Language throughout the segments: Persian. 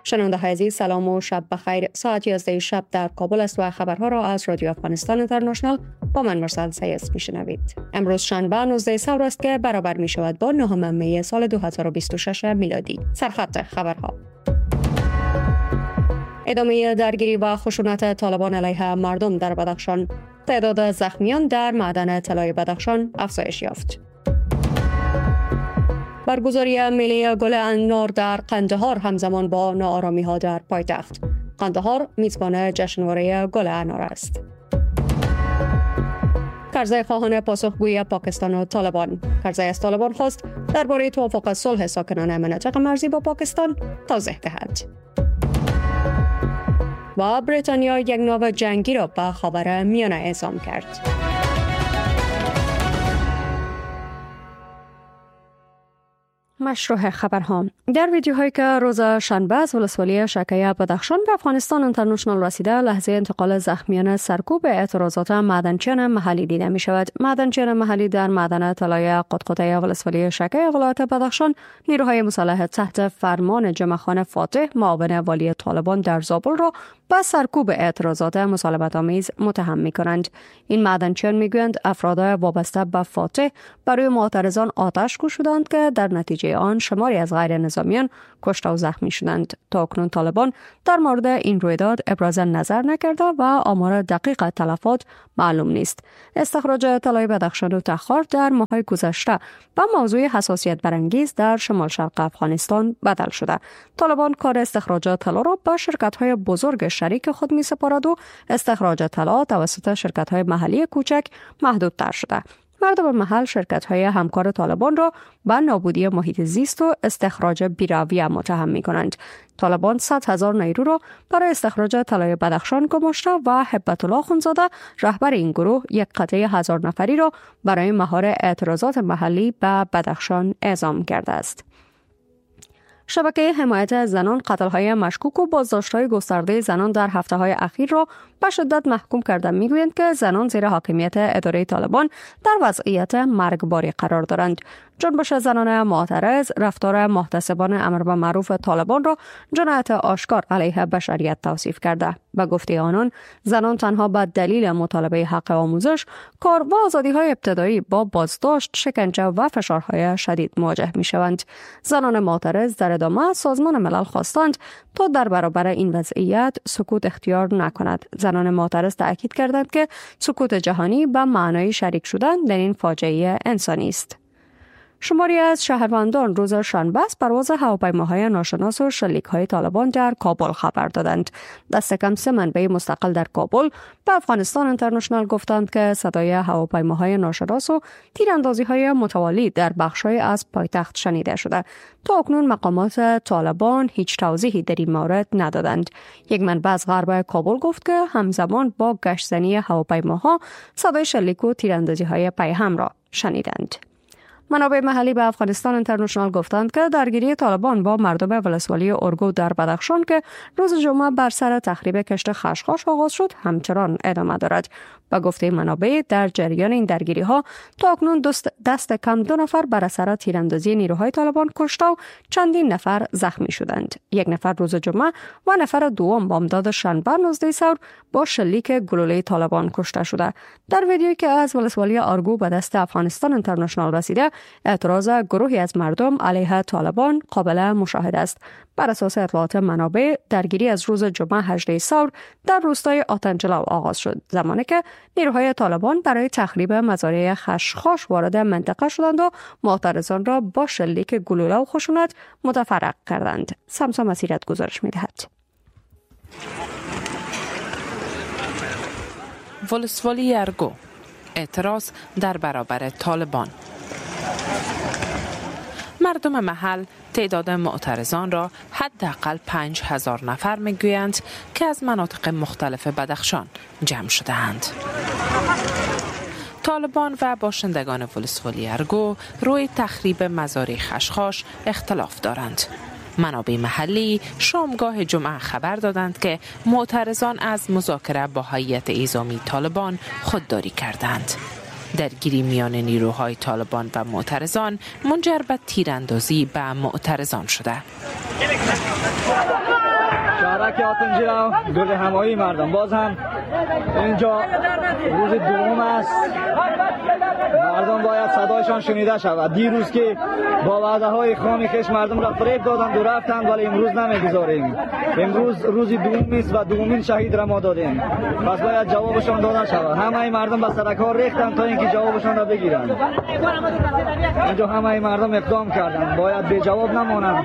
شنونده های عزیز سلام و شب بخیر. ساعت 11 شب در کابل است و خبرها را از رادیو افغانستان اینترنشنال با من مرسل سیاس میشنوید. امروز شنبه 19 ثور است که برابر می شود با 9 می سال 2026 میلادی. سرخط خبرها: ادامه درگیری و خشونت طالبان علیه مردم در بدخشان. تعداد زخمیان در معدن طلای بدخشان افزایش یافت. برگزاری ملی گل انار در قندهار همزمان با ناآرامی‌ها در پایتخت. قندهار میزبان جشنواره گل انار است. کرزی خواهان پاسخگویی پاکستان و طالبان. کرزی از طالبان خواست درباره توافق صلح ساکنان مناطق مرزی با پاکستان توضیح دهد. و بریتانیا یک ناو جنگی را به خاورمیانه اعزام کرد. مشروع خبرها: در ویدیوهایی که روز شنبه از ولسوالی شکیه بدخشان به افغانستان اینترنشنال رسیده، لحظه انتقال زخمیان سرکوب اعتراضات معدنچیان محلی دیده می شود. معدنچیان محلی در معدن طلای قطقطه ولسوالی شکیه ولایت بدخشان نیروهای مسلح تحت فرمان جمعخان فاتح معاون والی طالبان در زابل را به سرکوب اعتراضات مسالمت‌آمیز متهم می‌کنند. این معدنچیان می‌گویند افراد وابسته به فاتح برای معترضان آتش گشودند که در نتیجه آن شماری از غیر نظامیان کشته و زخمی شدند. تا اکنون طالبان در مورد این رویداد ابراز نظر نکرده و آمار دقیق تلفات معلوم نیست. استخراج طلای بدخشان و تخار در ماه‌های گذشته به موضوع حساسیت برانگیز در شمال شرق افغانستان بدل شده. طالبان کار استخراج طلا را به شرکت‌های بزرگ شریک خود می سپارد و استخراج طلا توسط شرکت‌های محلی کوچک محدودتر شده. مردم محل شرکت‌های همکار طالبان را به نابودی محیط زیست و استخراج بی‌رویه متهم می‌کنند. طالبان 100,000 نیرو را برای استخراج طلای بدخشان گماشته و هبت الله خونزاده رهبر این گروه یک قطعه 1000 نفری را برای مهار اعتراضات محلی به بدخشان اعزام کرده است. شبکه حمایت زنان قتل‌های مشکوک و بازداشت‌های گسترده زنان در هفته‌های اخیر را به شدت محکوم کرده. می‌گویند که زنان زیر حاکمیت اداره طالبان در وضعیت مرگباری قرار دارند. جنبش زنان معترض رفتار محتسبان امر به معروف طالبان را جنایت آشکار علیه بشریت توصیف کرده. به گفته آنان زنان تنها به دلیل مطالبه حق آموزش، کار و آزادی‌های ابتدایی با بازداشت، شکنجه و فشارهای شدید مواجه می‌شوند. زنان معترض در ادامه سازمان ملل خواستند تا در برابر این وضعیت سکوت اختیار نکند. زنان معترض تأکید کردند که سکوت جهانی به معنای شریک شدن در این فاجعه انسانی است. شماری از شهروندان روز شنبه از پرواز هواپیماهای ناشناس و شلیک‌های طالبان در کابل خبر دادند. دست کم 3 منبع مستقل در کابل به افغانستان اینترنشنال گفتند که صدای هواپیماهای ناشناس و تیراندازی‌های متوالی در بخش‌های از پایتخت شنیده شده. تا اکنون مقامات طالبان هیچ توضیحی در این مورد ندادند. یک منبع از غرب کابل گفت که همزمان با گشت‌زنی هواپیماها صدای شلیک و تیراندازی‌های پیهم را شنیدند. منابع محلی به افغانستان اینترنشنال گفتند که درگیری طالبان با مردم ولسوالی ارگو در بدخشان که روز جمعه بر سر تخریب کشت خشخاش آغاز شد همچنان ادامه دارد. با گفته منابع در جریان این درگیری ها تا اکنون دست کم 2 نفر بر اثر تیراندازی نیروهای طالبان کشته و چندین نفر زخمی شدند. 1 نفر روز جمعه و نفر دوم بامداد شنبه 19 ثور با شلیک گلوله طالبان کشته شده. در ویدیویی که از ولسوالی ارگو به دست افغانستان اینترنشنال رسیده، اعتراض گروهی از مردم علیه طالبان قابل مشاهده است. بر اساس اطلاعات منابع درگیری از روز جمعه 18 ثور در روستای آتنجلو آغاز شد، زمانی که نیروهای طالبان برای تخریب مزارع خشخاش وارد منطقه شدند و معترضان را با شلیک گلوله و خشونت متفرق کردند. سمسا مسیرت گزارش می‌دهد. ولسوالی ارگو، اعتراض در برابر طالبان. مردم محل تعداد معترضان را حداقل 5,000 نفر میگویند که از مناطق مختلف بدخشان جمع شده‌اند. طالبان و باشندگان ولسوالی ارگو روی تخریب مزارع خشخاش اختلاف دارند. منابع محلی شامگاه جمعه خبر دادند که معترضان از مذاکره با هیئت اعزامی طالبان خودداری کردند. درگیری میان نیروهای طالبان و معترضان منجر به تیراندازی به معترضان شده. شهرک آتنجلو گرد همایی مردم. باز هم اینجا روز دوم است، مردم باید صدایشان شنیده شود. دیروز که با وعده های خام خش مردم را فریب دادند و رفتند، ولی امروز نمیگذاریم. امروز روز دوم است و دومین شهید را ما دادیم، پس باید جوابشان داده شود. همه مردم به سرک ها ریختند تا اینکه جوابشان را بگیرند. اینجا همه مردم اقدام کردند، باید به جواب نمانند.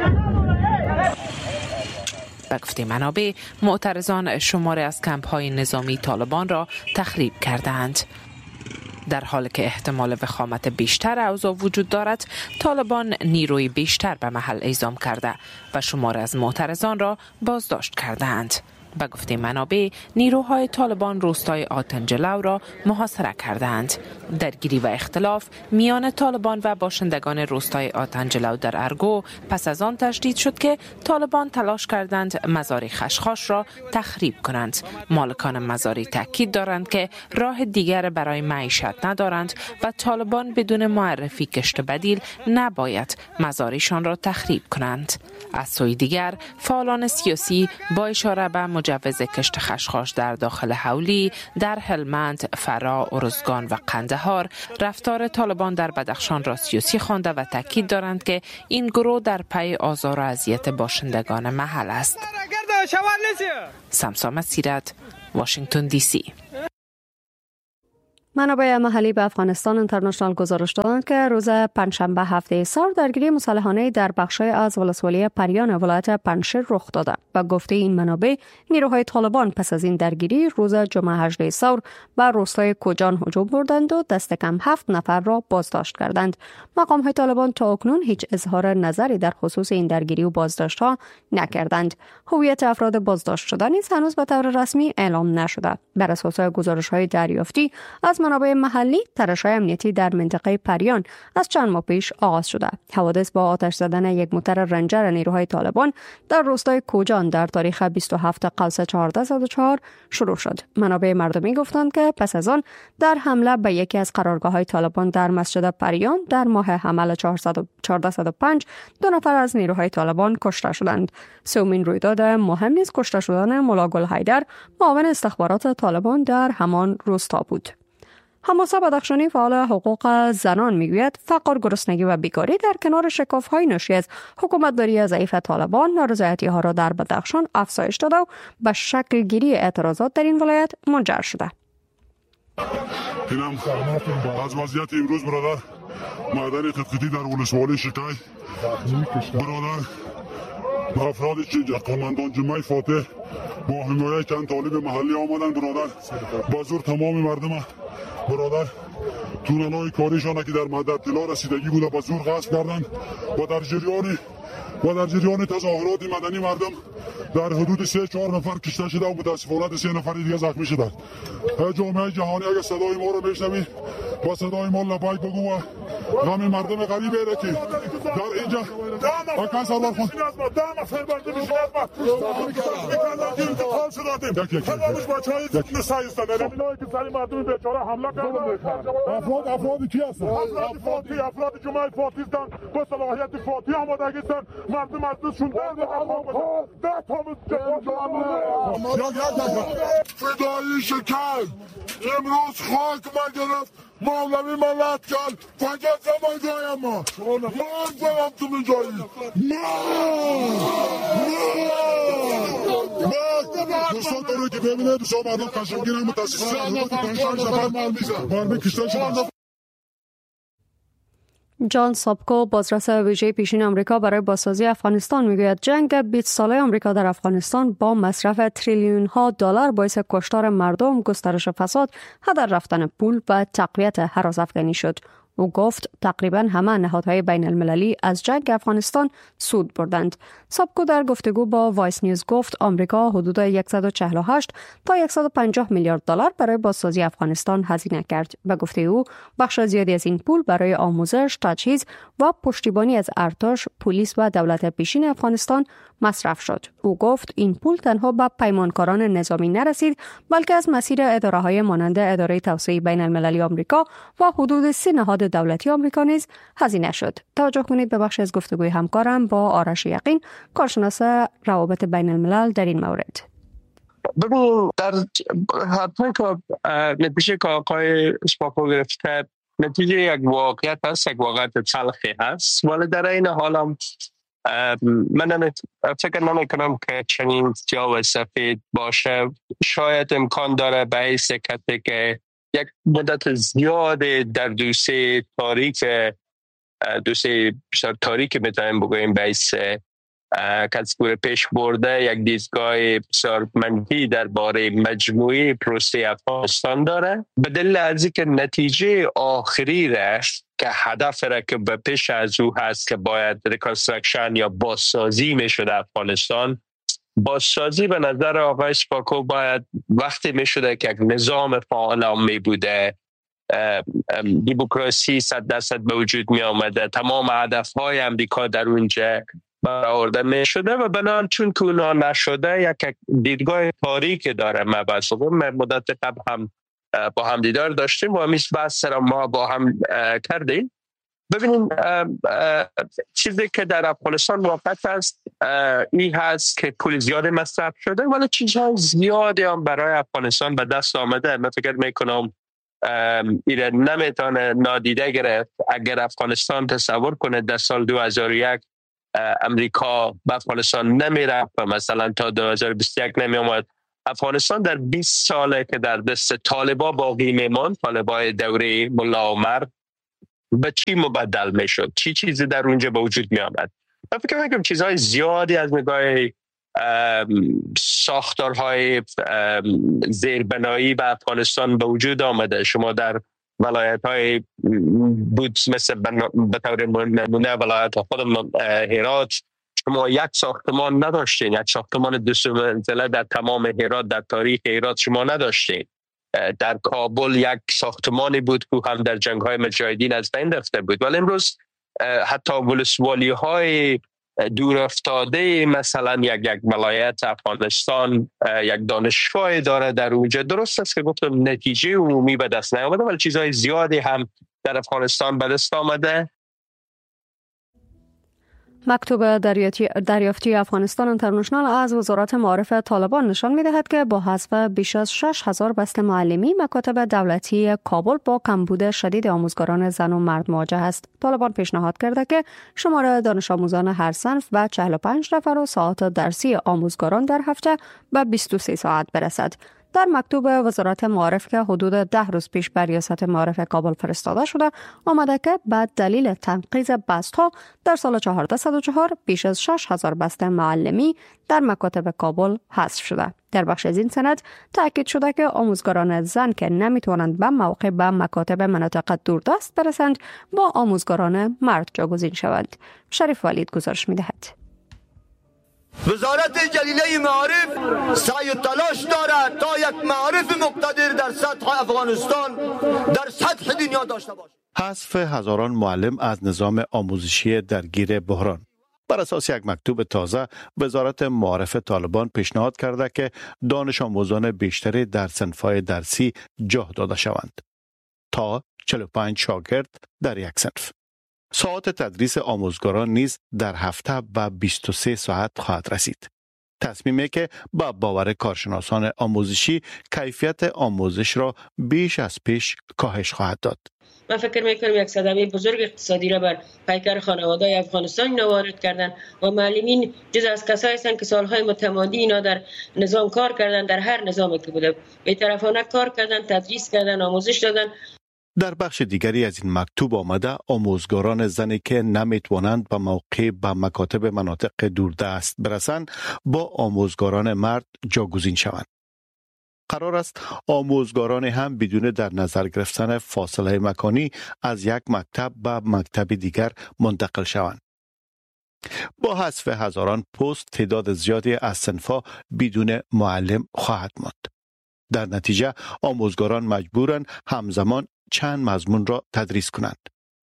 به گفته منابع، معترضان شماری از کمپ‌های نظامی طالبان را تخریب کردند. در حالی که احتمال وخامت بیشتر اوضاع وجود دارد، طالبان نیروی بیشتر به محل اعزام کرده و شماری از معترضان را بازداشت کردند. به گفته منابع، نیروهای طالبان روستای آتنجلو را محاصره کردند. درگیری و اختلاف میان طالبان و باشندگان روستای آتنجلو در ارگو پس از آن تشدید شد که طالبان تلاش کردند مزار خشخاش را تخریب کنند. مالکان مزاری تاکید دارند که راه دیگر برای معیشت ندارند و طالبان بدون معرفی کشت بدیل نباید مزارشان را تخریب کنند. از سوی دیگر، فعالان سیاسی با اشاره به مجوز کشت خشخاش در داخل حولی، در هلمند، فرا، ارزگان و قندهار رفتار طالبان در بدخشان را سیاسی خوانده و تاکید دارند که این گروه در پی آزار و اذیت باشندگان محل است. سمسام سیرت، واشنگتن دی سی. منابع محلی به افغانستان اینترنشنال گزارش دادند که روز پنجشنبه هفته سال درگیری مسلحانه در بخش‌های از ولسوالی پریان ولایت پنجشیر رخ داده و گفته این منابع نیروهای طالبان پس از این درگیری روز جمعه 18 ثور به روستای کوجان هجوم بردند و دست کم 7 نفر را بازداشت کردند. مقام‌های طالبان تا اکنون هیچ اظهار نظری در خصوص این درگیری و بازداشت‌ها نکردند. هویت افراد بازداشت شده نیز هنوز به طور رسمی اعلام نشده. بر اساس گزارش‌های دریافتی از منابع محلی، تراش‌های امنیتی در منطقه پریان از چند ماه پیش آغاز شده. حوادث با آتش زدن یک موتر رنجر نیروهای طالبان در روستای کوجان در تاریخ 27 قوس 1404 شروع شد. منابع مردمی گفتند که پس از آن در حمله به یکی از قرارگاه‌های طالبان در مسجد پریان در ماه حمل 1405 2 نفر از نیروهای طالبان کشته شدند. سومین رویداد مهم نیز کشته شدن ملا گل حیدر، معاون استخبارات طالبان در همان روستا بود. حماسه بدخشانی فعال حقوق زنان میگوید فقر، گرسنگی و بیکاری در کنار شکاف‌های ناشی از حکومتداری ضعیف طالبان نارضایتی‌ها را در بدخشان افزایش داده و به شکل گیری اعتراضات در این ولایت منجر شده. اینم از وضعیت امروز برادر معدن تدقیقی در ولسوالی شکای برادر با افراد قماندان جمعه فاتح با حمایت چند طالب محلی آمدن برادر با زور تمام مردم برادر تونل‌های کاریشان که در مدت اطلاع رسیدگی بوده با زور غصب کردند و در جریان تظاهرات مدنی مردم در حدود 3-4 نفر کشته شده و متاسفانه 3 نفر دیگه زخمی شدند. جامعه جهانی اگر صدای ما رو بشنوید با صدای ما لبیک بگو و غم مردم غریبه را که در اینجا اکان سالار خون افرادی کی هستن؟ افراد جمعه فاتی هستن با صلاحیت فاتی آماده هستن. مردم از شون فدایی شکر امروز خاک ما گرفت مولوی ملت کرد فقط زمانگاه ما برم تو میجایی دوستان داره که ببینه دوستان مردم خشمگین هم متاسفانه جان سابکو، بازرس ویژه پیشین آمریکا برای بازسازی افغانستان میگوید جنگ 20 ساله آمریکا در افغانستان با مصرف تریلیون ها دلار باعث کشتار مردم، گسترش فساد، هدر رفتن پول و تقویت هراس‌افکنی شد. او گفت تقریبا همه نهادهای بین المللی از جنگ افغانستان سود بردند. سابکو در گفتگو با وایس نیوز گفت آمریکا حدود 148 تا 150 میلیارد دلار برای بازسازی افغانستان هزینه کرد. به گفته او بخش زیادی از این پول برای آموزش، تجهیز و پشتیبانی از ارتش، پلیس و دولت پیشین افغانستان مصرف شد. او گفت این پول تنها به پیمانکاران نظامی نرسید بلکه از مسیر اداره‌های مانند اداره توسعه بین المللی آمریکا و حدود 30 نهاد دولتی آمریکا نیز هزینه شد. توجه کنید به بخش از گفتگوی همکارم با آرش یقین، کارشناس روابط بین الملل در این مورد. ببین، در حتی که نتیجه که آقای اسپاکو گرفته نتیجه یک واقعیت هست، یک واقعیت تلخی هست، ولی در این حال هم من فکر نمی کنم که چنین سیاه و سفید باشه. شاید امکان داره به حیث که یک مدت زیاد در دوسیه بسیار تاریک میتونیم بگوییم به حیث کسبور پیش برده یک دیدگاه بسیار منفی درباره مجموعی پروسه افغانستان داره، به دلیل از اینکه نتیجه آخری رشت که هدف را که به پیش از او هست که باید ریکانسترکشن یا بازسازی میشده افغانستان. بازسازی به نظر آقای اسپاکو باید وقتی میشده که یک نظام فعال می بوده، دموکراسی 100% به وجود می آمده، تمام هدفهای امریکا در اونجا برآورده می شده و بنابراین چون که اونا نشده یک دیدگاه تاریک داره. ما مدت قبل هم با هم دیدار داشتیم و همیش بحث را ما با هم کردیم. ببینید چیزی که در افغانستان واقع هست این هست که پول زیادی مصرف شده ولی چیزهای زیادی هم برای افغانستان به دست آمده. من فکر میکنم ایره نمیتونه نادیده گرفت. اگر افغانستان تصور کنه در سال 2001 امریکا به افغانستان نمیره و مثلا تا 2021 نمی آمد، افغانستان در 20 ساله که در دست طالبا باقی میماند، طالبای دوره ملا عمر، به چی مبدل میشد؟ چی چیزی در اونجا به وجود می آمد؟ من فکر میکنم چیزهای زیادی از نگاه ساختارهای زیربنایی به افغانستان به وجود آمده. شما در ولایت‌های بود مثل به طور نمونه ولایت خودم هرات، شما یک ساختمان نداشتین، یک ساختمان دو منزله در تمام هرات، در تاریخ هرات شما نداشتین. در کابل یک ساختمانی بود که هم در جنگ‌های مجاهدین از بین رفته بود، ولی امروز حتی ولسوالی‌های دور افتاده مثلا یک ولایت افغانستان یک دانشگاه داره در اونجا. درست است که گفتم نتیجه عمومی به دست نیامده ولی چیزهای زیادی هم در افغانستان به دست آمده. مکتوب دریافتی افغانستان اینترنشنال از وزارت معارف طالبان نشان می‌دهد که با حذف بیش از 6,000 بسته معلمی، مکاتب دولتی کابل با کمبود شدید آموزگاران زن و مرد مواجه است. طالبان پیشنهاد کرده که شمار دانش آموزان هر صنف به 45 نفر و ساعات درسی آموزگاران در هفته به 23 ساعت برسد. در مکتوب وزارت معارف که حدود 10 روز پیش به ریاست معارف کابل فرستاده شده آمده که بعد دلیل تنقیض بست‌ها در سال 1404 بیش از 6,000 بسته معلمی در مکاتب کابل حذف شده. در بخش از این سند تاکید شده که آموزگاران زن که نمیتوانند به موقع به مکاتب مناطق دوردست برسند با آموزگاران مرد جاگزین شوند. شریف ولید گزارش می‌دهد. وزارت جلیله معارف سعی و تلاش دارد تا یک معارف مقتدر در سطح افغانستان در سطح دنیا داشته باشد. حذف هزاران معلم از نظام آموزشی درگیر بحران. بر اساس یک مکتوب تازه، وزارت معارف طالبان پیشنهاد کرده که دانش آموزان بیشتری در صنف‌های درسی جا داده شوند تا 45 شاگرد در یک صنف. ساعت تدریس آموزگاران نیز در هفته به 23 ساعت خواهد رسید. تصمیمی که با باور کارشناسان آموزشی کیفیت آموزش را بیش از پیش کاهش خواهد داد. من فکر میکنم یک صدمه بزرگ اقتصادی را بر پیکر خانواده‌های افغانستان اینا وارد کردن و معلمین جز از کسایی هستند که سالهای متمادی اینا در نظام کار کردن، در هر نظامی که بوده بی‌طرفانه کار کردن، تدریس کردن، آموزش دادن. در بخش دیگری از این مکتوب آمده آموزگاران زنی که نمیتوانند به موقع به مکاتب مناطق دوردست برسند با آموزگاران مرد جاگزین شوند. قرار است آموزگاران هم بدون در نظر گرفتن فاصله مکانی از یک مکتب به مکتب دیگر منتقل شوند. با حذف هزاران پست تعداد زیادی از صنف‌ها بدون معلم خواهد ماند. در نتیجه آموزگاران مجبورند همزمان چند مضمون را تدریس کنند.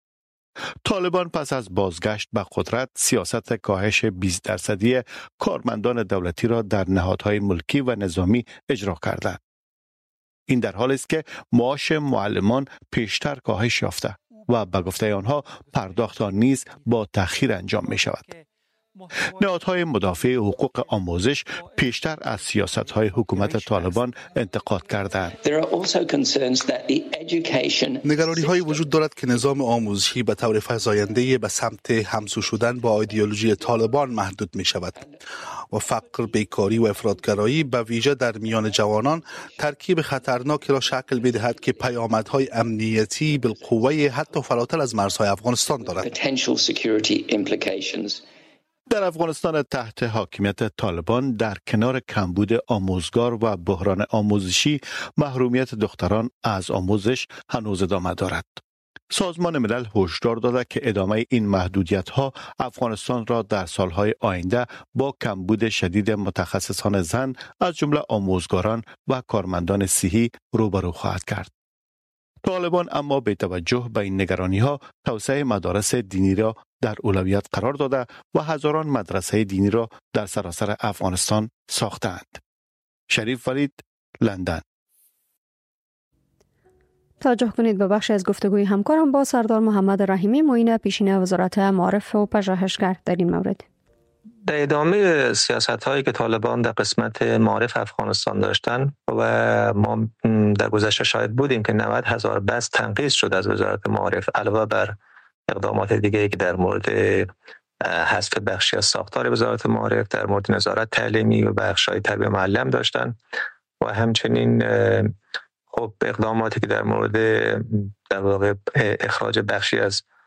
طالبان پس از بازگشت به قدرت سیاست کاهش 20% کارمندان دولتی را در نهادهای ملکی و نظامی اجرا کردند. این در حالی است که معاش معلمان پیشتر کاهش یافته. و به گفته آنها پرداخت آن نیز با تأخیر انجام می شود. نهادهای مدافع حقوق آموزش پیشتر از سیاست‌های حکومت طالبان انتقاد کردند. نگرانی‌هایی وجود دارد که نظام آموزشی به طور فزاینده به سمت همسو شدن با ایدئولوژی طالبان محدود می شود و فقر، بیکاری و افراطگرایی به ویژه در میان جوانان ترکیب خطرناکی را شکل می‌دهد که پیامدهای امنیتی بالقوه حتی فراتر از مرزهای افغانستان دارد. در افغانستان تحت حاکمیت طالبان در کنار کمبود آموزگار و بحران آموزشی، محرومیت دختران از آموزش هنوز ادامه دارد. سازمان ملل هشدار داده که ادامه این محدودیت‌ها افغانستان را در سالهای آینده با کمبود شدید متخصصان زن از جمله آموزگاران و کارمندان صحی روبرو خواهد کرد. طالبان اما به توجه به این نگرانی‌ها توسعه مدارس دینی را در اولویت قرار داده و هزاران مدرسه دینی را در سراسر افغانستان ساختند. شریف ولید، لندن. توجه کنید به بخش از گفتگوی همکارم با سردار محمد رحیمی، معین پیشین وزارت معارف و پژوهشگر در این مورد. در ادامه سیاست‌هایی که طالبان در قسمت معارف افغانستان داشتن و ما در گذشته شاهد بودیم که 90,000 بس تنقیص شد از وزارت معارف، علاوه بر اقدامات دیگری که در مورد حذف بخشی از ساختار وزارت معارف، در مورد نظارت تعلیمی و بخش‌های تربیت معلم داشتن و همچنین خب اقداماتی که در مورد در واقع اخراج بخشی از